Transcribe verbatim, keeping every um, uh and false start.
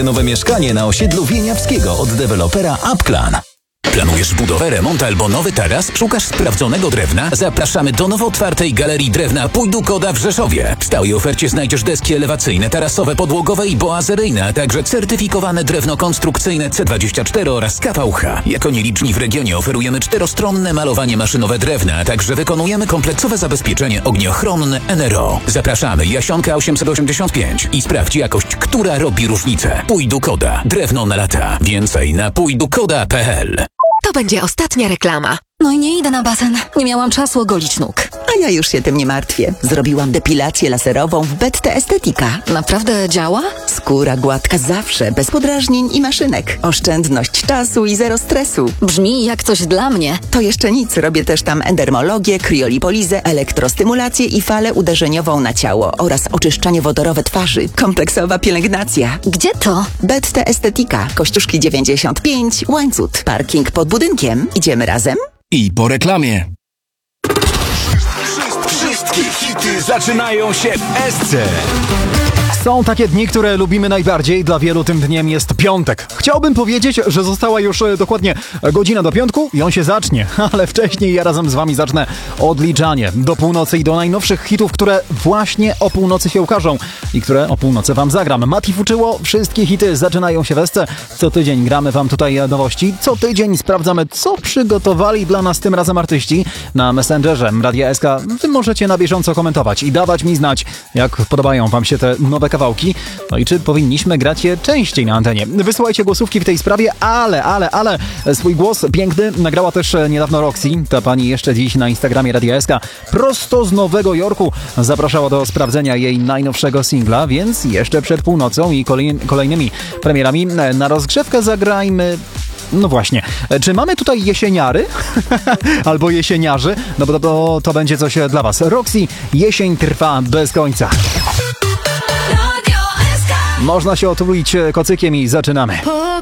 Nowe mieszkanie na osiedlu Wieniawskiego od dewelopera Upclan. Planujesz budowę, remont albo nowy taras? Szukasz sprawdzonego drewna? Zapraszamy do nowo otwartej Galerii Drewna Pójdu Koda w Rzeszowie. W stałej ofercie znajdziesz deski elewacyjne, tarasowe, podłogowe i boazeryjne, a także certyfikowane drewno konstrukcyjne C dwadzieścia cztery oraz K V H. Jako nieliczni w regionie oferujemy czterostronne malowanie maszynowe drewna, a także wykonujemy kompleksowe zabezpieczenie ogniochronne N R O. Zapraszamy Jasionka osiemset osiemdziesiąt pięć i sprawdź jakość, która robi różnicę. Pójdu Koda. Drewno na lata. Więcej na pójdukoda kropka p l. To będzie ostatnia reklama. No i nie idę na basen. Nie miałam czasu ogolić nóg. A ja już się tym nie martwię. Zrobiłam depilację laserową w Bette Estetika. Naprawdę działa? Skóra gładka zawsze, bez podrażnień i maszynek. Oszczędność czasu i zero stresu. Brzmi jak coś dla mnie. To jeszcze nic. Robię też tam endermologię, kriolipolizę, elektrostymulację i falę uderzeniową na ciało oraz oczyszczanie wodorowe twarzy. Kompleksowa pielęgnacja. Gdzie to? Bette Estetika. Kościuszki dziewięćdziesiąt pięć, Łańcut. Parking pod budynkiem. Idziemy razem? I po reklamie. Wszystkie hity zaczynają się w S C. Są takie dni, które lubimy najbardziej. Dla wielu tym dniem jest piątek. Chciałbym powiedzieć, że została już dokładnie godzina do piątku i on się zacznie. Ale wcześniej ja razem z wami zacznę odliczanie do północy i do najnowszych hitów, które właśnie o północy się ukażą i które o północy wam zagram. Mati Fuczyło, wszystkie hity zaczynają się w S C. Co tydzień gramy wam tutaj nowości. Co tydzień sprawdzamy, co przygotowali dla nas tym razem artyści. Na Messengerze Radia S K wy możecie na bieżąco komentować i dawać mi znać, jak podobają wam się te nowe kawałki, no i czy powinniśmy grać je częściej na antenie. Wysyłajcie głosówki w tej sprawie, ale, ale, ale swój głos piękny nagrała też niedawno Roxy, ta pani jeszcze dziś na Instagramie Radia S K, prosto z Nowego Jorku zapraszała do sprawdzenia jej najnowszego singla, więc jeszcze przed północą i kolej, kolejnymi premierami na rozgrzewkę zagrajmy. No właśnie, czy mamy tutaj jesieniary? Albo jesieniarzy? No bo to, to będzie coś dla was. Roxy, jesień trwa bez końca. Można się otulić kocykiem i zaczynamy.